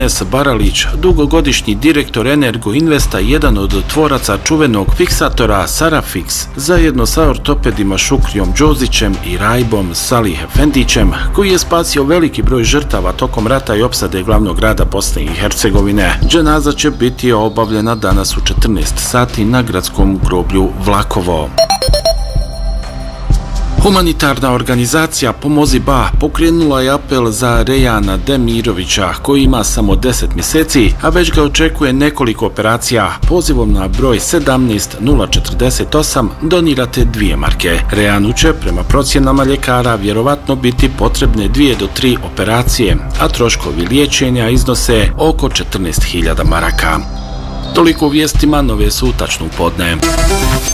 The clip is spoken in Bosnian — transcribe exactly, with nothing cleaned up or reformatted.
S. Baralić, dugogodišnji direktor Energo Investa, jedan od tvoraca čuvenog fiksatora Sarafix, zajedno sa ortopedima Šukrijom Đozićem i Rajbom Salih Efendićem, koji je spasio veliki broj žrtava tokom rata i opsade glavnog grada Bosne i Hercegovine. Dženaza će biti obavljena danas u četrnaest sati na gradskom groblju Vlakovo. Humanitarna organizacija Pomozi Ba pokrenula je apel za Rejana Demirovića, koji ima samo deset mjeseci, a već ga očekuje nekoliko operacija. Pozivom na broj sedamnaest nula četrdeset osam donirate dvije marke. Rejanu će, prema procjenama ljekara, vjerovatno biti potrebne dvije do tri operacije, a troškovi liječenja iznose oko četrnaest hiljada maraka. Toliko u vijestima, nove su tačno u podne.